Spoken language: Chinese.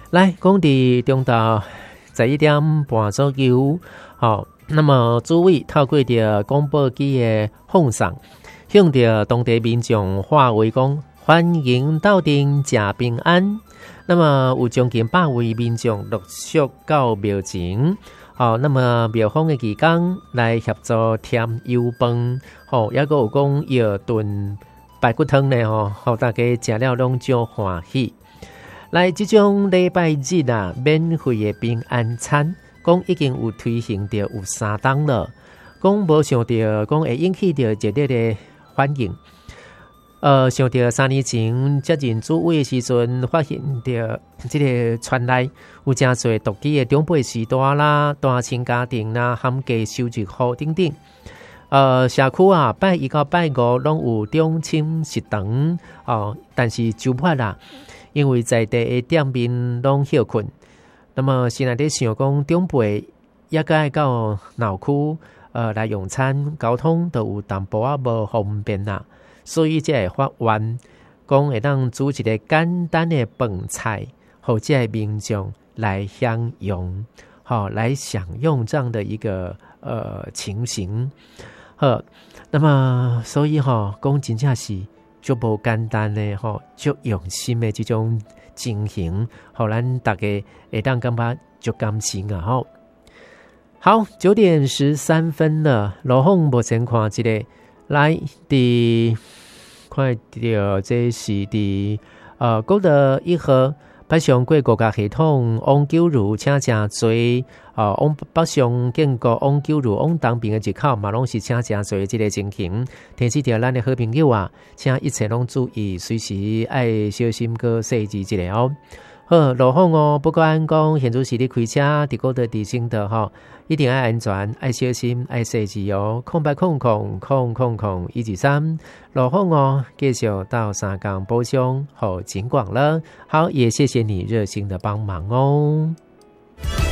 来，讲伫中昼11点半左右，那么诸位透过着广播机的放送，向着当地民众话为讲，欢迎斗阵食平安。那么有将近100位民众陆续到庙前，那么庙方的义工来协助添油饭，也个有讲药炖排骨汤呢，大家食了拢足欢喜。来，这种礼拜日啊，免费的平安餐，讲已经有推行着有3档了，讲无想到讲会引起着热烈的反应。想到3年前接任主委的时阵，发现着这个村内有真侪独居的长辈时代啦、单亲家庭啦、含家收入户等等。社区啊，拜1到拜5拢有中青食堂但是周末啦，因为在地的店面拢休困，那么现在在想讲长辈也该到闹区来用餐，交通都有淡薄仔无方便啦。所以才会发愿，讲会当煮一个简单的饭菜，或者民众来享用，来享用这样的一个情形。那么所以讲真正是就无简单的就用心的这种情形，互咱大家会当感觉就甘心啊！好，9点13分了，罗凤目前看一个。来，看到这是国道1号北上过国家系统往九如，请真侪往北上经过往九如往东边的入口嘛，拢是请真侪这个情形。提示着咱的好朋友啊，请一切拢注意，随时爱小心个细致一下哦。好，路况不管讲现在是你开车伫国道地形的一定要安全，爱小心，爱细致哦。080000000123，路况继续到3港包厢好景广了。好，也谢谢你热心的帮忙哦。